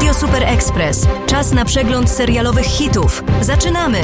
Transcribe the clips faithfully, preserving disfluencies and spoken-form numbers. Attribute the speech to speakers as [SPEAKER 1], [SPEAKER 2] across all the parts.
[SPEAKER 1] Radio Super Express. Czas na przegląd serialowych hitów. Zaczynamy!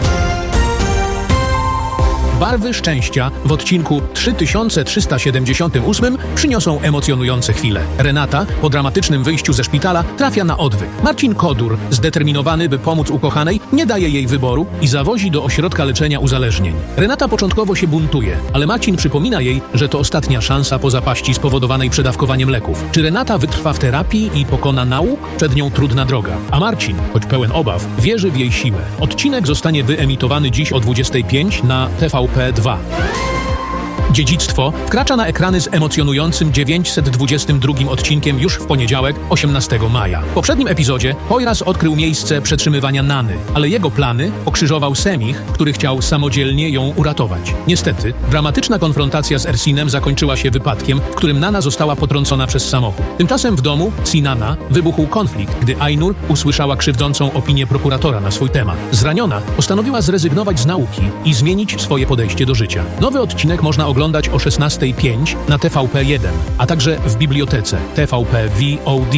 [SPEAKER 2] Barwy szczęścia w odcinku trzy tysiące trzysta siedemdziesiątym ósmym przyniosą emocjonujące chwile. Renata po dramatycznym wyjściu ze szpitala trafia na odwyk. Marcin Kodur, zdeterminowany, by pomóc ukochanej, nie daje jej wyboru i zawozi do ośrodka leczenia uzależnień. Renata początkowo się buntuje, ale Marcin przypomina jej, że to ostatnia szansa po zapaści spowodowanej przedawkowaniem leków. Czy Renata wytrwa w terapii i pokona nauk? Przed nią trudna droga. A Marcin, choć pełen obaw, wierzy w jej siłę. Odcinek zostanie wyemitowany dziś o dwudziestej piątej na T V P dwa. Dziedzictwo wkracza na ekrany z emocjonującym dziewięćset dwudziestym drugim odcinkiem już w poniedziałek, osiemnastego maja. W poprzednim epizodzie Poyraz odkrył miejsce przetrzymywania Nany, ale jego plany pokrzyżował Semich, który chciał samodzielnie ją uratować. Niestety, dramatyczna konfrontacja z Ersinem zakończyła się wypadkiem, w którym Nana została potrącona przez samochód. Tymczasem w domu Sinana wybuchł konflikt, gdy Ainur usłyszała krzywdzącą opinię prokuratora na swój temat. Zraniona postanowiła zrezygnować z nauki i zmienić swoje podejście do życia. Nowy odcinek można oglądać oglądać o szesnastej pięć na T V P jeden, a także w bibliotece T V P V O D.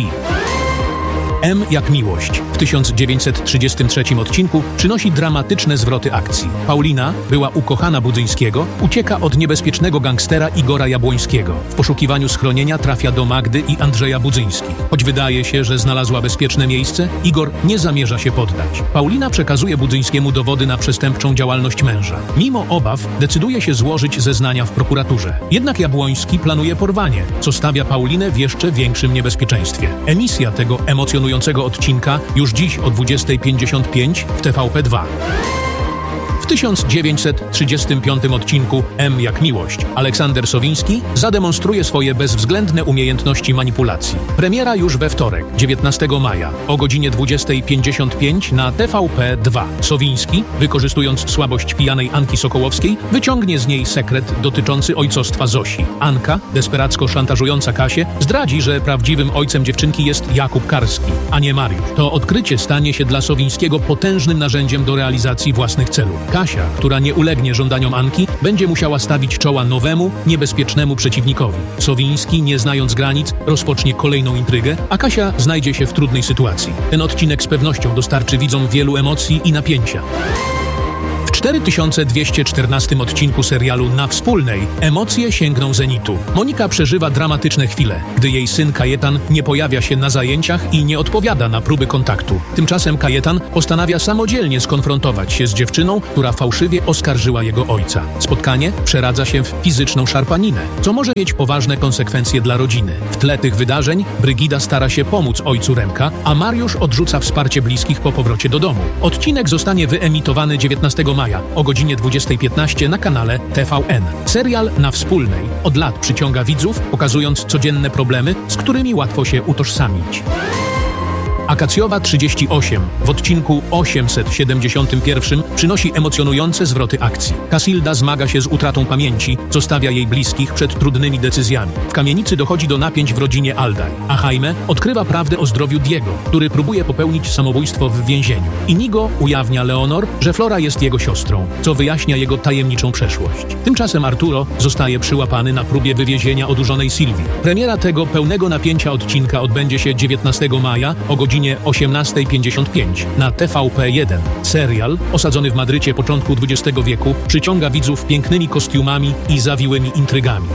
[SPEAKER 2] M jak miłość w tysiąc dziewięćset trzydziestym trzecim odcinku przynosi dramatyczne zwroty akcji. Paulina, była ukochana Budzyńskiego, ucieka od niebezpiecznego gangstera Igora Jabłońskiego. W poszukiwaniu schronienia trafia do Magdy i Andrzeja Budzyńskich. Choć wydaje się, że znalazła bezpieczne miejsce, Igor nie zamierza się poddać. Paulina przekazuje Budzyńskiemu dowody na przestępczą działalność męża. Mimo obaw decyduje się złożyć zeznania w prokuraturze. Jednak Jabłoński planuje porwanie, co stawia Paulinę w jeszcze większym niebezpieczeństwie. Emisja tego emocjonującego odcinka już dziś o dwudziestej pięćdziesiąt pięć w T V P dwa. W tysiąc dziewięćset trzydziestym piątym odcinku M jak miłość Aleksander Sowiński zademonstruje swoje bezwzględne umiejętności manipulacji. Premiera już we wtorek, dziewiętnastego maja, o godzinie dwudziestej pięćdziesiąt pięć na T V P dwa. Sowiński, wykorzystując słabość pijanej Anki Sokołowskiej, wyciągnie z niej sekret dotyczący ojcostwa Zosi. Anka, desperacko szantażująca Kasię, zdradzi, że prawdziwym ojcem dziewczynki jest Jakub Karski, a nie Mariusz. To odkrycie stanie się dla Sowińskiego potężnym narzędziem do realizacji własnych celów. Kasia, która nie ulegnie żądaniom Anki, będzie musiała stawić czoła nowemu, niebezpiecznemu przeciwnikowi. Sowiński, nie znając granic, rozpocznie kolejną intrygę, a Kasia znajdzie się w trudnej sytuacji. Ten odcinek z pewnością dostarczy widzom wielu emocji i napięcia. W cztery tysiące dwieście czternastym odcinku serialu Na Wspólnej emocje sięgną zenitu. Monika przeżywa dramatyczne chwile, gdy jej syn Kajetan nie pojawia się na zajęciach i nie odpowiada na próby kontaktu. Tymczasem Kajetan postanawia samodzielnie skonfrontować się z dziewczyną, która fałszywie oskarżyła jego ojca. Spotkanie przeradza się w fizyczną szarpaninę, co może mieć poważne konsekwencje dla rodziny. W tle tych wydarzeń Brygida stara się pomóc ojcu Remka, a Mariusz odrzuca wsparcie bliskich po powrocie do domu. Odcinek zostanie wyemitowany dziewiętnastego maja o godzinie dwudziestej piętnaście na kanale T V N. Serial Na Wspólnej od lat przyciąga widzów, pokazując codzienne problemy, z którymi łatwo się utożsamić. Akacjowa trzydzieści osiem w odcinku osiemset siedemdziesiątym pierwszym przynosi emocjonujące zwroty akcji. Casilda zmaga się z utratą pamięci, co stawia jej bliskich przed trudnymi decyzjami. W kamienicy dochodzi do napięć w rodzinie Aldaj, a Jaime odkrywa prawdę o zdrowiu Diego, który próbuje popełnić samobójstwo w więzieniu. Inigo ujawnia Leonor, że Flora jest jego siostrą, co wyjaśnia jego tajemniczą przeszłość. Tymczasem Arturo zostaje przyłapany na próbie wywiezienia odurzonej Sylwii. Premiera tego pełnego napięcia odcinka odbędzie się dziewiętnastego maja o godzinie osiemnastej pięćdziesiąt pięć na T V P jeden. Serial, osadzony w Madrycie początku dwudziestego wieku, przyciąga widzów pięknymi kostiumami i zawiłymi intrygami.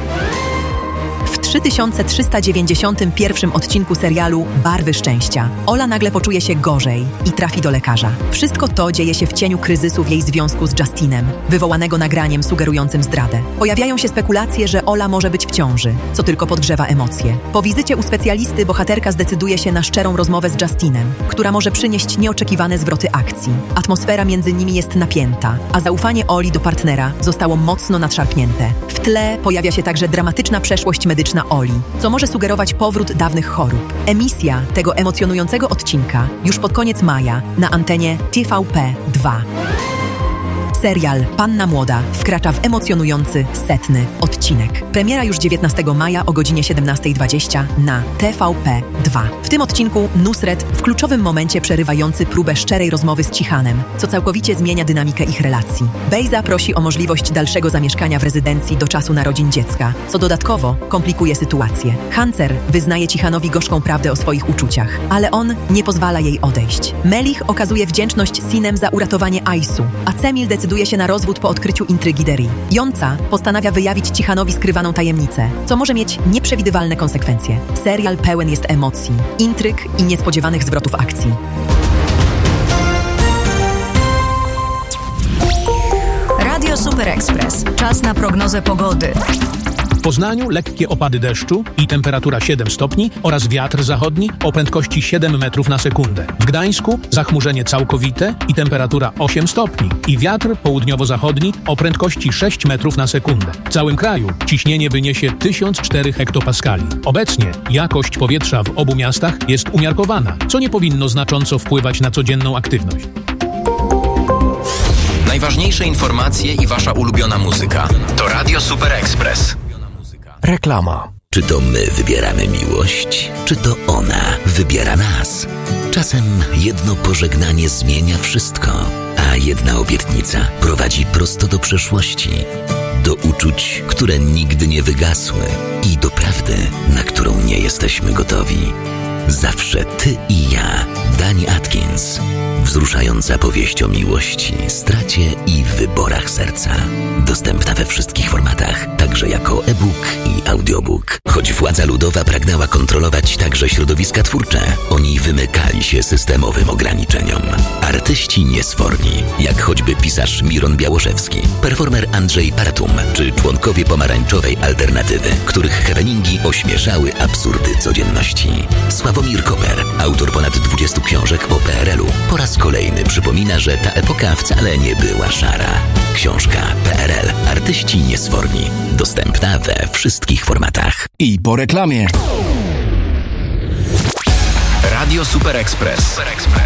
[SPEAKER 3] W trzy tysiące trzysta dziewięćdziesiątym pierwszym odcinku serialu Barwy szczęścia Ola nagle poczuje się gorzej i trafi do lekarza. Wszystko to dzieje się w cieniu kryzysu w jej związku z Justinem, wywołanego nagraniem sugerującym zdradę. Pojawiają się spekulacje, że Ola może być w ciąży, co tylko podgrzewa emocje. Po wizycie u specjalisty bohaterka zdecyduje się na szczerą rozmowę z Justinem, która może przynieść nieoczekiwane zwroty akcji. Atmosfera między nimi jest napięta, a zaufanie Oli do partnera zostało mocno nadszarpnięte. W tle pojawia się także dramatyczna przeszłość medyczna Oli, co może sugerować powrót dawnych chorób. Emisja tego emocjonującego odcinka już pod koniec maja na antenie T V P dwa. Serial Panna Młoda wkracza w emocjonujący, setny odcinek. Premiera już dziewiętnastego maja o godzinie siedemnasta dwadzieścia na T V P dwa. W tym odcinku Nusret w kluczowym momencie przerywający próbę szczerej rozmowy z Cihanem, co całkowicie zmienia dynamikę ich relacji. Bejza prosi o możliwość dalszego zamieszkania w rezydencji do czasu narodzin dziecka, co dodatkowo komplikuje sytuację. Hancer wyznaje Cihanowi gorzką prawdę o swoich uczuciach, ale on nie pozwala jej odejść. Melich okazuje wdzięczność Sinem za uratowanie Aisu, a Cemil decyduje się na rozwód po odkryciu intrygi Deri. Jonca postanawia wyjawić Cihanowi skrywaną tajemnicę, co może mieć nieprzewidywalne konsekwencje. Serial pełen jest emocji, intryg i niespodziewanych zwrotów akcji.
[SPEAKER 1] Radio Super Express. Czas na prognozę pogody.
[SPEAKER 2] W Poznaniu lekkie opady deszczu i temperatura siedem stopni oraz wiatr zachodni o prędkości siedem metrów na sekundę. W Gdańsku zachmurzenie całkowite i temperatura osiem stopni i wiatr południowo-zachodni o prędkości sześć metrów na sekundę. W całym kraju ciśnienie wyniesie tysiąc cztery hektopaskali. Obecnie jakość powietrza w obu miastach jest umiarkowana, co nie powinno znacząco wpływać na codzienną aktywność.
[SPEAKER 4] Najważniejsze informacje i wasza ulubiona muzyka to Radio Super Express.
[SPEAKER 5] Reklama.
[SPEAKER 6] Czy to my wybieramy miłość, czy to ona wybiera nas? Czasem jedno pożegnanie zmienia wszystko, a jedna obietnica prowadzi prosto do przeszłości, do uczuć, które nigdy nie wygasły i do prawdy, na którą nie jesteśmy gotowi. Zawsze ty i ja. Dani Atkins. Wzruszająca powieść o miłości, stracie i wyborach serca. Dostępna we wszystkich formatach, także jako e-book i audiobook. Choć władza ludowa pragnęła kontrolować także środowiska twórcze, oni wymykali się systemowym ograniczeniom. Artyści niesforni, jak choćby pisarz Miron Białoszewski, performer Andrzej Paratum, czy członkowie pomarańczowej alternatywy, których happeningi ośmieszały absurdy codzienności. Sławomir Koper, autor ponad dwudziestu książek o P R L u, po raz kolejny przypomina, że ta epoka wcale nie była szara. Książka P R L. Artyści niesforni. Dostępna we wszystkich formatach.
[SPEAKER 5] I po reklamie.
[SPEAKER 4] Radio Super Express. Super Express.